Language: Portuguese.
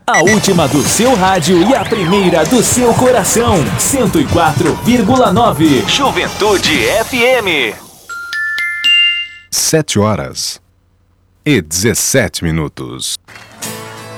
A última do seu rádio e a primeira do seu coração. 104,9 Juventude FM. 7 horas e 17 minutos.